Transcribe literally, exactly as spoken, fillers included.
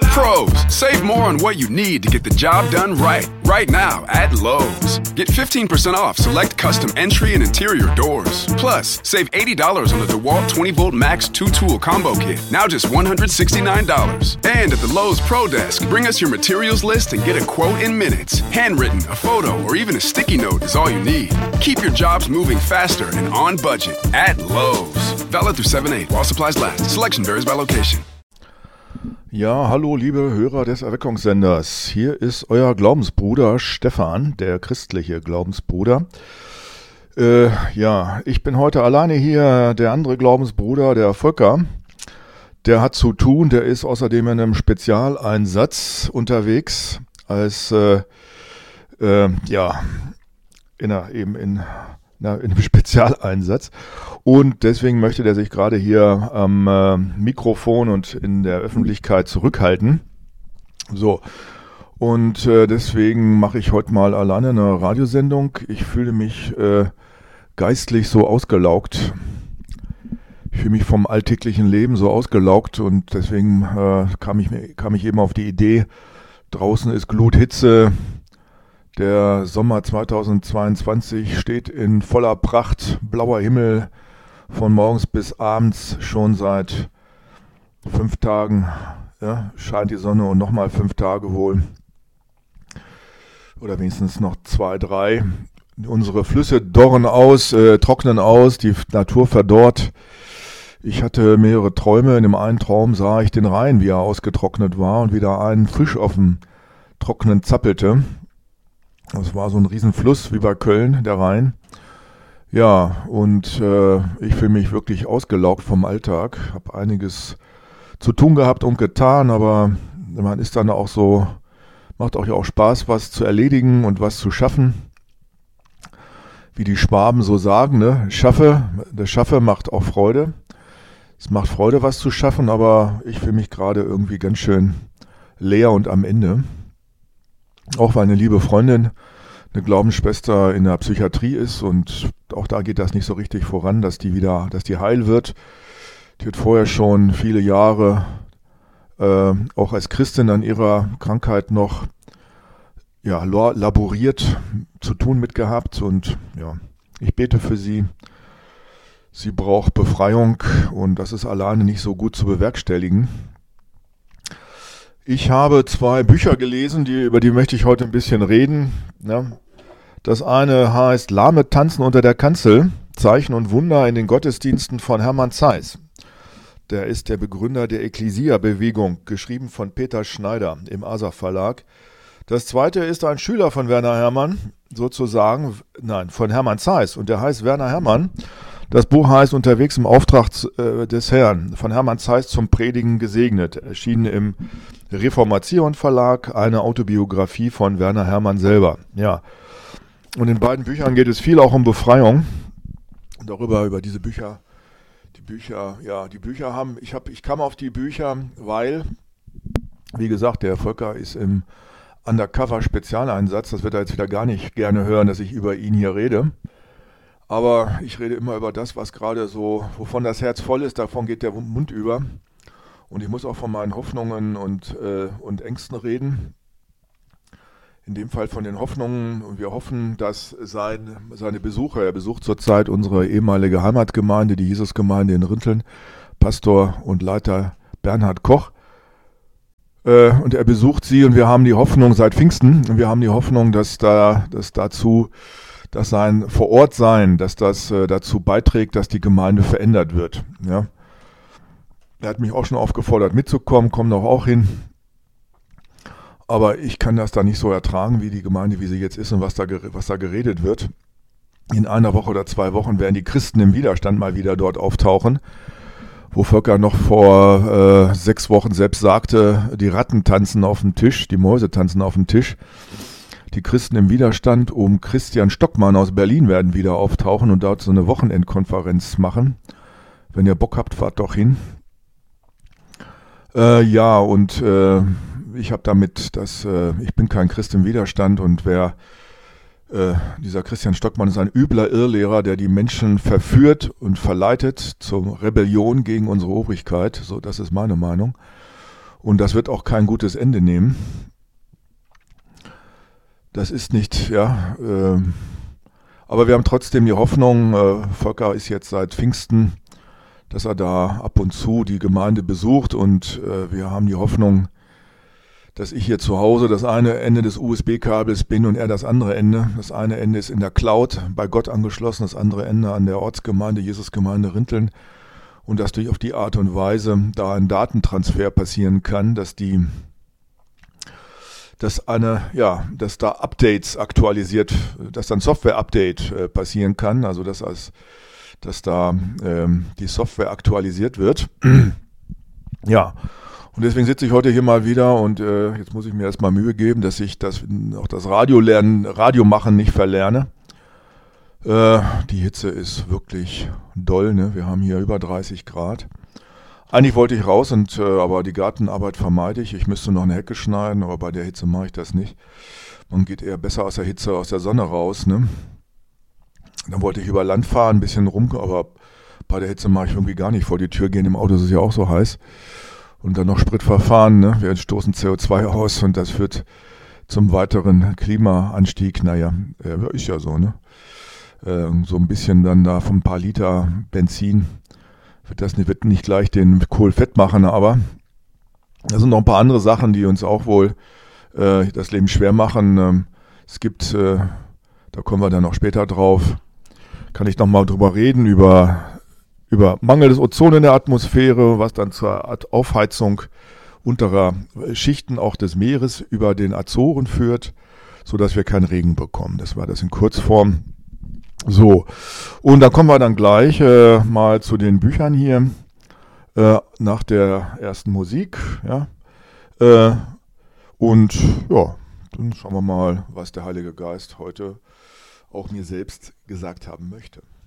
Pros, save more on what you need to get the job done right. Right now at Lowe's. Get fifteen percent off select custom entry and interior doors. Plus, save eighty dollars on the DeWalt twenty volt Max two tool combo kit. Now just one hundred sixty-nine dollars. And at the Lowe's Pro Desk, bring us your materials list and get a quote in minutes. Handwritten, a photo, or even a sticky note is all you need. Keep your jobs moving faster and on budget at Lowe's. Valid through seven eight while supplies last. Selection varies by location. Ja, hallo liebe Hörer des Erweckungssenders. Hier ist euer Glaubensbruder Stefan, der christliche Glaubensbruder. Äh, ja, ich bin heute alleine hier. Der andere Glaubensbruder, der Volker, der hat zu tun. Der ist außerdem in einem Spezialeinsatz unterwegs als, äh, äh, ja, in einer, eben in, na, in einem Spezialeinsatz. Und deswegen möchte der sich gerade hier am äh, Mikrofon und in der Öffentlichkeit zurückhalten. So, und äh, deswegen mache ich heute mal alleine eine Radiosendung. Ich fühle mich äh, geistlich so ausgelaugt. Ich fühle mich vom alltäglichen Leben so ausgelaugt und deswegen äh, kam ich, kam ich eben auf die Idee, draußen ist Gluthitze. Der Sommer zweitausendzweiundzwanzig steht in voller Pracht, blauer Himmel, von morgens bis abends schon seit fünf Tagen, ja, scheint die Sonne und nochmal fünf Tage wohl. Oder wenigstens noch zwei, drei. Unsere Flüsse dorren aus, äh, trocknen aus, die Natur verdorrt. Ich hatte mehrere Träume. In dem einen Traum sah ich den Rhein, wie er ausgetrocknet war und wieder ein Fisch auf dem Trocknen zappelte. Das war so ein Riesenfluss wie bei Köln, der Rhein. Ja, und äh, ich fühle mich wirklich ausgelaugt vom Alltag. Habe einiges zu tun gehabt und getan, aber man ist dann auch so, macht euch auch Spaß, was zu erledigen und was zu schaffen. Wie die Schwaben so sagen, ne? Schaffe, das Schaffe macht auch Freude. Es macht Freude, was zu schaffen, aber ich fühle mich gerade irgendwie ganz schön leer und am Ende. Auch weil eine liebe Freundin, eine Glaubensschwester in der Psychiatrie ist und auch da geht das nicht so richtig voran, dass die wieder, dass die heil wird. Die hat vorher schon viele Jahre äh, auch als Christin an ihrer Krankheit noch ja, laboriert, zu tun mit gehabt und ja, ich bete für sie. Sie braucht Befreiung und das ist alleine nicht so gut zu bewerkstelligen. Ich habe zwei Bücher gelesen, die, über die möchte ich heute ein bisschen reden. Ja. Das eine heißt Lahme tanzen unter der Kanzel, Zeichen und Wunder in den Gottesdiensten von Hermann Zeiss. Der ist der Begründer der Ekklesia-Bewegung, geschrieben von Peter Schneider im Asaf Verlag. Das zweite ist ein Schüler von Werner Hermann, sozusagen, nein, von Hermann Zeiss und der heißt Werner Hermann. Das Buch heißt Unterwegs im Auftrag äh, des Herrn, von Hermann Zeiss zum Predigen gesegnet, erschienen im Reformation Verlag, eine Autobiografie von Werner Hermann selber. Ja. Und in beiden Büchern geht es viel auch um Befreiung. Darüber, über diese Bücher, die Bücher, ja, die Bücher haben, ich habe, ich kam auf die Bücher, weil, wie gesagt, der Volker ist im Undercover-Spezialeinsatz, das wird er jetzt wieder gar nicht gerne hören, dass ich über ihn hier rede. Aber ich rede immer über das, was gerade so, wovon das Herz voll ist, davon geht der Mund über. Und ich muss auch von meinen Hoffnungen und, äh, und Ängsten reden. In dem Fall von den Hoffnungen. Und wir hoffen, dass sein, seine Besucher, er besucht zurzeit unsere ehemalige Heimatgemeinde, die Jesusgemeinde in Rinteln, Pastor und Leiter Bernhard Koch. Äh, und er besucht sie und wir haben die Hoffnung seit Pfingsten, und wir haben die Hoffnung, dass da, dass dazu, dass sein Vorortsein, dass das äh, dazu beiträgt, dass die Gemeinde verändert wird. Ja. Er hat mich auch schon aufgefordert mitzukommen, komm doch auch hin. Aber ich kann das da nicht so ertragen, wie die Gemeinde, wie sie jetzt ist und was da, was da geredet wird. In einer Woche oder zwei Wochen werden die Christen im Widerstand mal wieder dort auftauchen, wo Volker noch vor äh, sechs Wochen selbst sagte, die Ratten tanzen auf dem Tisch, die Mäuse tanzen auf dem Tisch. Die Christen im Widerstand um Christian Stockmann aus Berlin werden wieder auftauchen und dort so eine Wochenendkonferenz machen. Wenn ihr Bock habt, fahrt doch hin. Äh, ja, und äh, ich habe damit, dass äh, ich bin kein Christ im Widerstand und wer äh, dieser Christian Stockmann ist ein übler Irrlehrer, der die Menschen verführt und verleitet zur Rebellion gegen unsere Obrigkeit. So, das ist meine Meinung. Und das wird auch kein gutes Ende nehmen. Das ist nicht, ja, äh, aber wir haben trotzdem die Hoffnung, äh, Volker ist jetzt seit Pfingsten, dass er da ab und zu die Gemeinde besucht und äh, wir haben die Hoffnung, dass ich hier zu Hause das eine Ende des U S B-Kabels bin und er das andere Ende. Das eine Ende ist in der Cloud bei Gott angeschlossen, das andere Ende an der Ortsgemeinde, Jesusgemeinde Rinteln. Und dass durch auf die Art und Weise da ein Datentransfer passieren kann, dass die, dass eine, ja, dass da Updates aktualisiert, dass dann Software-Update äh, passieren kann, also dass, als, dass da ähm, die Software aktualisiert wird. Ja. Und deswegen sitze ich heute hier mal wieder und äh, jetzt muss ich mir erstmal Mühe geben, dass ich das, auch das Radiolernen, Radiomachen nicht verlerne. Äh, die Hitze ist wirklich doll, ne? Wir haben hier über dreißig Grad. Eigentlich wollte ich raus, und äh, aber die Gartenarbeit vermeide ich. Ich müsste noch eine Hecke schneiden, aber bei der Hitze mache ich das nicht. Man geht eher besser aus der Hitze, aus der Sonne raus, ne? Dann wollte ich über Land fahren, ein bisschen rum, aber bei der Hitze mache ich irgendwie gar nicht. Vor die Tür gehen im Auto ist es ja auch so heiß. Und dann noch Spritverfahren, ne? Wir stoßen C O zwei aus und das führt zum weiteren Klimaanstieg. Naja, äh, ist ja so, ne? Äh, so ein bisschen dann da von ein paar Liter Benzin wird das nicht, wird nicht gleich den Kohl fett machen, aber da sind noch ein paar andere Sachen, die uns auch wohl äh, das Leben schwer machen. Ähm, es gibt, äh, da kommen wir dann noch später drauf, kann ich noch mal drüber reden, über über mangelndes Ozon in der Atmosphäre, was dann zur Aufheizung unterer Schichten auch des Meeres über den Azoren führt, sodass wir keinen Regen bekommen. Das war das in Kurzform. So, und dann kommen wir dann gleich äh, mal zu den Büchern hier äh, nach der ersten Musik. Ja, äh, und ja, dann schauen wir mal, was der Heilige Geist heute auch mir selbst gesagt haben möchte.